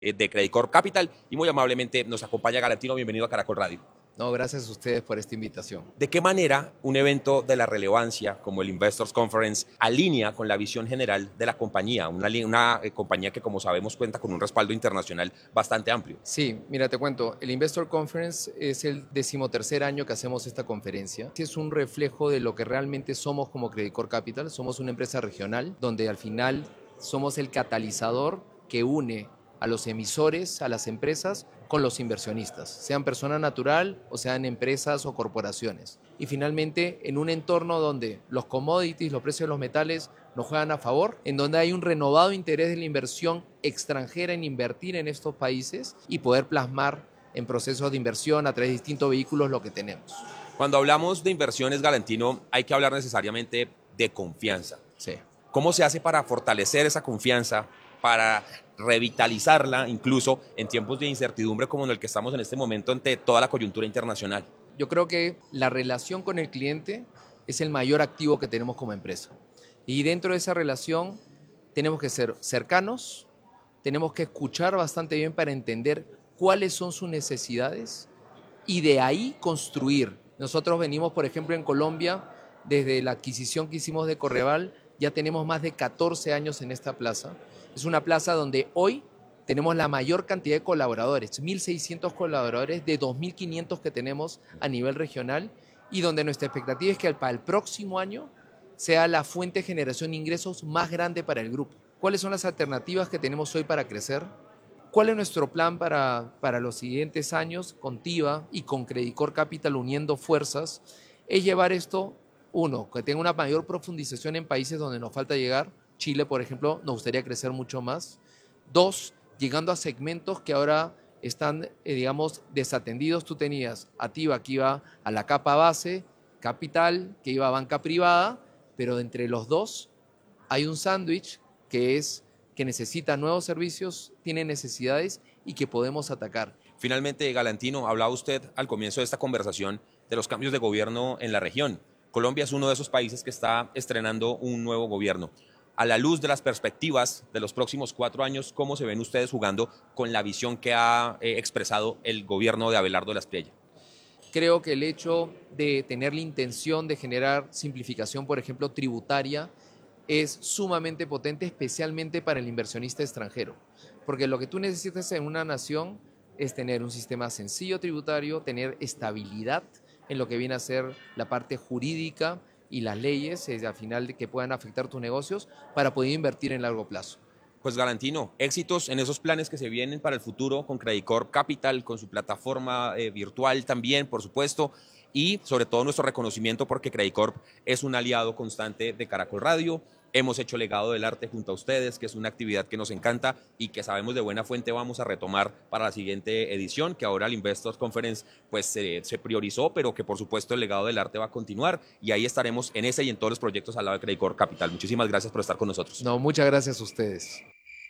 de Credit Corp Capital y muy amablemente nos acompaña Galantino. Bienvenido a Caracol Radio. No, gracias a ustedes por esta invitación. ¿De qué manera un evento de la relevancia como el Investors Conference alinea con la visión general de la compañía? Una compañía que, como sabemos, cuenta con un respaldo internacional bastante amplio. Sí, mira, te cuento, el Investor Conference es el 13º año que hacemos esta conferencia. Es un reflejo de lo que realmente somos como Credit Corp Capital. Somos una empresa regional donde al final somos el catalizador que une a los emisores, a las empresas, con los inversionistas, sean persona natural o sean empresas o corporaciones. Y finalmente, en un entorno donde los commodities, los precios de los metales nos juegan a favor, en donde hay un renovado interés de la inversión extranjera en invertir en estos países y poder plasmar en procesos de inversión a través de distintos vehículos lo que tenemos. Cuando hablamos de inversiones, Galantino, hay que hablar necesariamente de confianza. Sí. ¿Cómo se hace para fortalecer esa confianza, para revitalizarla incluso en tiempos de incertidumbre como en el que estamos en este momento ante toda la coyuntura internacional? Yo creo que la relación con el cliente es el mayor activo que tenemos como empresa. Y dentro de esa relación tenemos que ser cercanos, tenemos que escuchar bastante bien para entender cuáles son sus necesidades y de ahí construir. Nosotros venimos, por ejemplo, en Colombia, desde la adquisición que hicimos de Correval, ya tenemos más de 14 años en esta plaza. Es una plaza donde hoy tenemos la mayor cantidad de colaboradores, 1.600 colaboradores de 2.500 que tenemos a nivel regional y donde nuestra expectativa es que para el próximo año sea la fuente de generación de ingresos más grande para el grupo. ¿Cuáles son las alternativas que tenemos hoy para crecer? ¿Cuál es nuestro plan para los siguientes años con TIBA y con Credit Corp Capital uniendo fuerzas? Es llevar esto, uno, que tenga una mayor profundización en países donde nos falta llegar. Chile, por ejemplo, nos gustaría crecer mucho más. Dos, llegando a segmentos que ahora están, digamos, desatendidos. Tú tenías a TIBA que iba a la capa base, Capital que iba a banca privada, pero entre los dos hay un sándwich que es que necesita nuevos servicios, tiene necesidades y que podemos atacar. Finalmente, Galantino, hablaba usted al comienzo de esta conversación de los cambios de gobierno en la región. Colombia es uno de esos países que está estrenando un nuevo gobierno. A la luz de las perspectivas de los próximos 4 años, ¿cómo se ven ustedes jugando con la visión que ha expresado el gobierno de Abelardo Lasprilla? Creo que el hecho de tener la intención de generar simplificación, por ejemplo, tributaria, es sumamente potente, especialmente para el inversionista extranjero. Porque lo que tú necesitas en una nación es tener un sistema sencillo tributario, tener estabilidad en lo que viene a ser la parte jurídica y las leyes, al final, de que puedan afectar tus negocios para poder invertir en largo plazo. Pues Galantino, éxitos en esos planes que se vienen para el futuro con Credit Corp Capital, con su plataforma virtual también, por supuesto, y sobre todo nuestro reconocimiento porque Credit Corp es un aliado constante de Caracol Radio. Hemos hecho Legado del Arte junto a ustedes, que es una actividad que nos encanta y que sabemos de buena fuente vamos a retomar para la siguiente edición, que ahora el Investors Conference pues se priorizó, pero que por supuesto el Legado del Arte va a continuar y ahí estaremos en ese y en todos los proyectos al lado de Credit Corp Capital. Muchísimas gracias por estar con nosotros. No, muchas gracias a ustedes.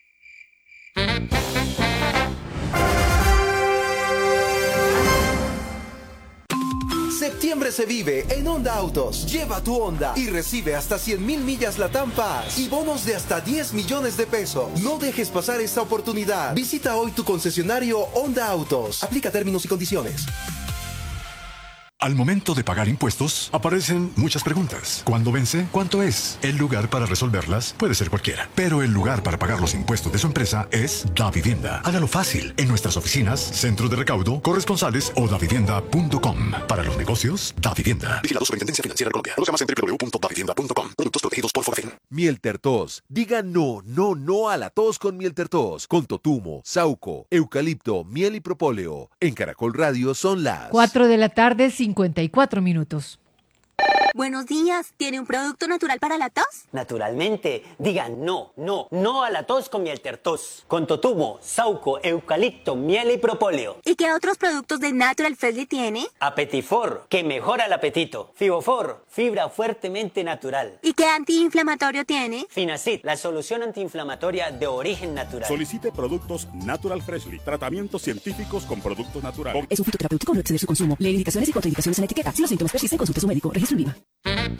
Septiembre se vive en Honda Autos. Lleva tu Honda y recibe hasta 100,000 millas Latam Pass y bonos de hasta 10 millones de pesos. No dejes pasar esta oportunidad. Visita hoy tu concesionario Honda Autos. Aplica términos y condiciones. Al momento de pagar impuestos, aparecen muchas preguntas. ¿Cuándo vence? ¿Cuánto es? El lugar para resolverlas puede ser cualquiera, pero el lugar para pagar los impuestos de su empresa es DaVivienda. Hágalo fácil en nuestras oficinas, centros de recaudo, corresponsales o davivienda.com. Para los negocios, DaVivienda. Vigilado Superintendencia Financiera de Colombia. Conozca más en www.davivienda.com. Productos protegidos por Fogafín. Miel Tertos. Diga no, no, no a la tos con Miel Tertos. Con totumo, sauco, eucalipto, miel y propóleo. En Caracol Radio son las 4 de la tarde, 54 minutos. Buenos días, ¿tiene un producto natural para la tos? Naturalmente, digan no, no, no a la tos con Miel Tertos. Con totumo, sauco, eucalipto, miel y propóleo. ¿Y qué otros productos de Natural Freshly tiene? Apetifor, que mejora el apetito. Fibofor, fibra fuertemente natural. ¿Y qué antiinflamatorio tiene? Finacid, la solución antiinflamatoria de origen natural. Solicite productos Natural Freshly, tratamientos científicos con productos naturales. Es un fitoterapéutico, no exceder su consumo. Lee indicaciones y contraindicaciones en la etiqueta. Si los síntomas persisten, consulte a su médico. Registro en